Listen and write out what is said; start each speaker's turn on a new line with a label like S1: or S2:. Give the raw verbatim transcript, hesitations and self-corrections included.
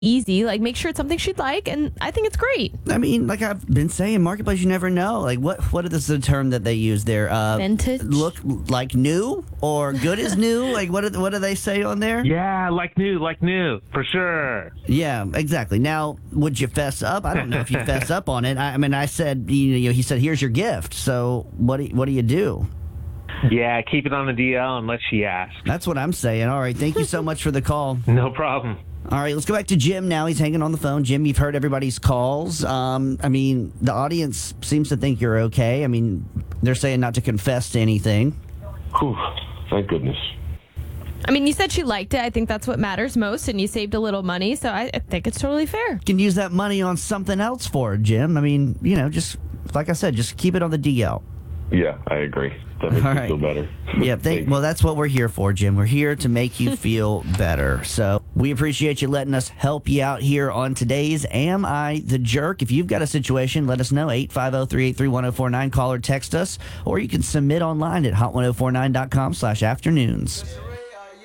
S1: easy. Like, make sure it's something she'd like, and I think it's great.
S2: I mean, like I've been saying, marketplace, you never know. Like, what what is the term that they use there? Uh,
S1: Vintage?
S2: Look like new or good as new? Like, what do, what do they say on there?
S3: Yeah, like new, like new, for sure.
S2: Yeah, exactly. Now, would you fess up? I don't know if you fess up on it. I, I mean, I said, you know, he said, here's your gift. So what do, what do you do?
S3: Yeah, keep it on the D L unless she asks.
S2: That's what I'm saying. All right, thank you so much for the call.
S3: No problem.
S2: All right, let's go back to Jim now. He's hanging on the phone. Jim, you've heard everybody's calls. Um, I mean, the audience seems to think you're okay. I mean, they're saying not to confess to anything.
S4: Whew, thank goodness.
S1: I mean, you said she liked it. I think that's what matters most, and you saved a little money, so I, I think it's totally fair.
S2: You can use that money on something else for it, Jim. I mean, you know, just like I said, just keep it on the D L.
S4: Yeah, I agree. That makes
S2: All
S4: me
S2: right.
S4: feel better.
S2: Yeah, thank, well, that's what we're here for, Jim. We're here to make you feel better. So we appreciate you letting us help you out here on today's Am I the Jerk? If you've got a situation, let us know. eight five zero, three eight three, one zero four nine. Call or text us. Or you can submit online at hot ten forty-nine dot com slash afternoons.